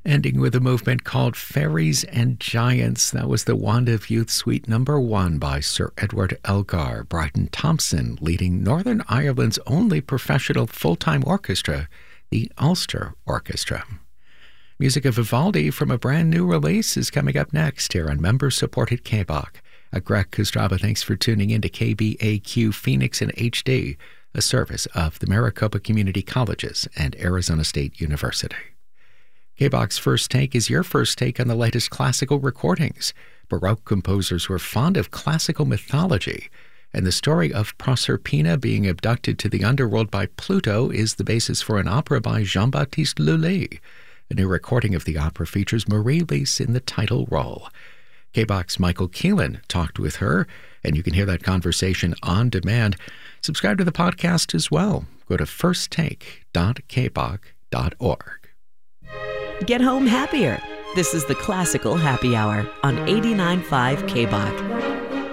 Ending with a movement called Fairies and Giants. That was the Wand of Youth Suite number 1 by Sir Edward Elgar. Bryden Thompson leading Northern Ireland's only professional full-time orchestra, the Ulster Orchestra. Music of Vivaldi from a brand new release is coming up next here on member-supported KBOC. Greg Kostraba, thanks for tuning in to KBAQ Phoenix in HD, a service of the Maricopa Community Colleges and Arizona State University. KBOC's First Take is your first take on the latest classical recordings. Baroque composers were fond of classical mythology, and the story of Proserpina being abducted to the underworld by Pluto is the basis for an opera by Jean-Baptiste Lully. A new recording of the opera features Marie-Lise in the title role. KBOC's Michael Keelan talked with her, and you can hear that conversation on demand. Subscribe to the podcast as well. Go to firsttake.kboc.org. Get home happier. This is the Classical Happy Hour on 89.5 KBOC.